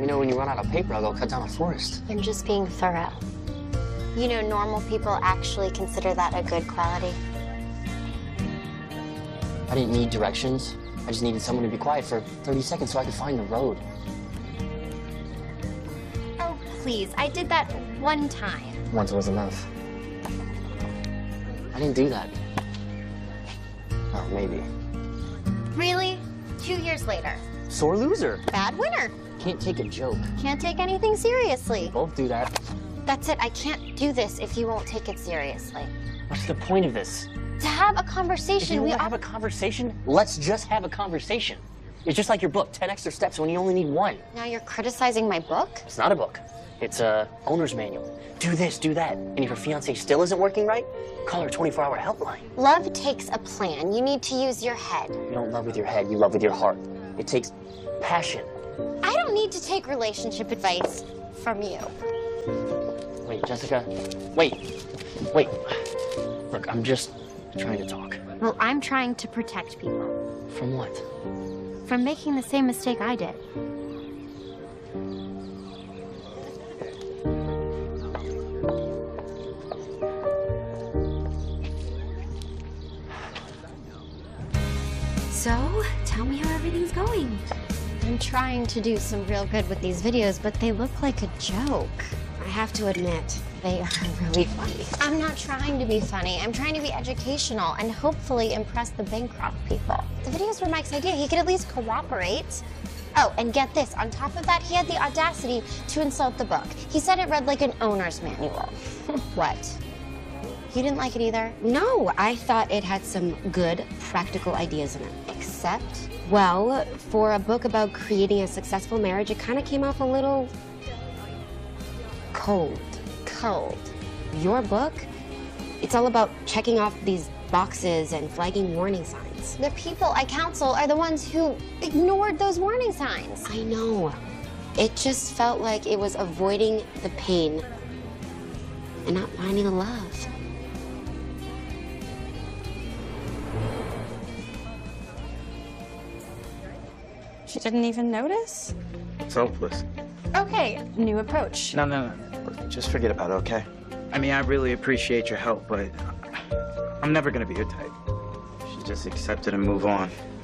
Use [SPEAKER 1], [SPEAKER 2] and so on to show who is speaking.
[SPEAKER 1] know, when you run out of paper, I'll go cut down a forest.
[SPEAKER 2] I'm just being thorough. You know, normal people actually consider that a good quality.
[SPEAKER 1] I didn't need directions. I just needed someone to be quiet for 30 seconds so I could find the road.
[SPEAKER 2] Oh, please. I did that one time.
[SPEAKER 1] Once was enough. I didn't do that. Oh, maybe.
[SPEAKER 2] Really? 2 years later.
[SPEAKER 1] Sore loser.
[SPEAKER 2] Bad winner.
[SPEAKER 1] Can't take a joke.
[SPEAKER 2] Can't take anything seriously.
[SPEAKER 1] Both do that.
[SPEAKER 2] That's it. I can't do this if you won't take it seriously.
[SPEAKER 1] What's the point of this?
[SPEAKER 2] To have a conversation,
[SPEAKER 1] If you want to have a conversation, let's just have a conversation. It's just like your book, 10 extra steps when you only need one.
[SPEAKER 2] Now you're criticizing my book?
[SPEAKER 1] It's not a book. It's a owner's manual. Do this, do that. And if your fiance still isn't working right, call her 24-hour helpline.
[SPEAKER 2] Love takes a plan. You need to use your head.
[SPEAKER 1] You don't love with your head, you love with your heart. It takes passion.
[SPEAKER 2] I don't need to take relationship advice from you.
[SPEAKER 1] Wait, Jessica. Wait. Look, I'm just trying to talk.
[SPEAKER 2] Well, I'm trying to protect people.
[SPEAKER 1] From what?
[SPEAKER 2] From making the same mistake I did.
[SPEAKER 3] So, tell me how everything's going.
[SPEAKER 2] I'm trying to do some real good with these videos, but they look like a joke.
[SPEAKER 3] I have to admit, they are really funny.
[SPEAKER 2] I'm not trying to be funny. I'm trying to be educational and hopefully impress the Bancroft people. The videos were Mike's idea. He could at least cooperate. Oh, and get this. On top of that, he had the audacity to insult the book. He said it read like an owner's manual. What? You didn't like it either?
[SPEAKER 3] No, I thought it had some good, practical ideas in it.
[SPEAKER 2] Except?
[SPEAKER 3] Well, for a book about creating a successful marriage, it kind of came off a little cold.
[SPEAKER 2] Cold.
[SPEAKER 3] Your book, it's all about checking off these boxes and flagging warning signs.
[SPEAKER 2] The people I counsel are the ones who ignored those warning signs.
[SPEAKER 3] I know. It just felt like it was avoiding the pain and not finding the love.
[SPEAKER 4] She didn't even notice?
[SPEAKER 5] It's hopeless.
[SPEAKER 4] Okay, new approach.
[SPEAKER 5] No. Just forget about it, okay? I mean, I really appreciate your help, but I'm never gonna be your type. You should just accept it and move on.